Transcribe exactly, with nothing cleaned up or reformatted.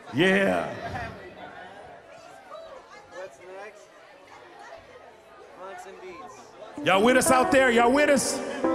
Yeah. What's next? Punks and beats. Y'all with us out there? Y'all with us?